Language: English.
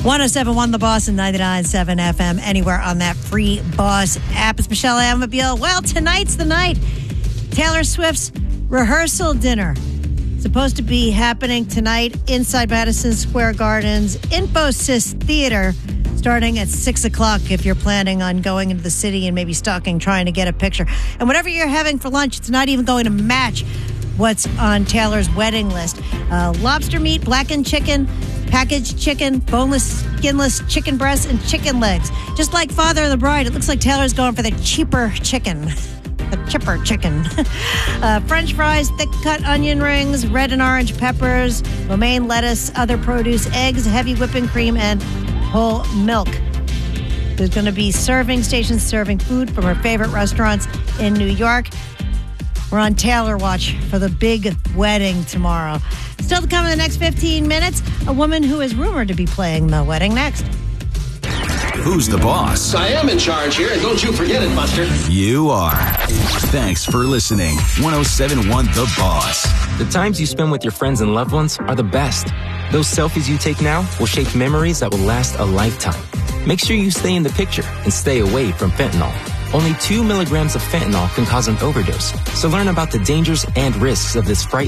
107.1 The Boss and 99.7 FM, anywhere on that free Boss app. It's Michelle Amabile. Well, tonight's the night. Taylor Swift's rehearsal dinner. Supposed to be happening tonight inside Madison Square Garden's Infosys Theater, starting at 6 o'clock if you're planning on going into the city and maybe stalking, trying to get a picture. And whatever you're having for lunch, it's not even going to match what's on Taylor's wedding list. Lobster meat, blackened chicken, packaged chicken, boneless, skinless chicken breasts, and chicken legs. Just like Father of the Bride, it looks like Taylor's going for the cheaper chicken. The chipper chicken. French fries, thick-cut onion rings, red and orange peppers, romaine lettuce, other produce, eggs, heavy whipping cream, and whole milk. There's going to be serving stations serving food from her favorite restaurants in New York. We're on Taylor watch for the big wedding tomorrow. Still to come in the next 15 minutes, a woman who is rumored to be playing the wedding next. Who's the boss? I am in charge here, and don't you forget it, Buster. You are. Thanks for listening. 107.1 The Boss. The times you spend with your friends and loved ones are the best. Those selfies you take now will shape memories that will last a lifetime. Make sure you stay in the picture and stay away from fentanyl. Only 2 milligrams of fentanyl can cause an overdose. So learn about the dangers and risks of this frightening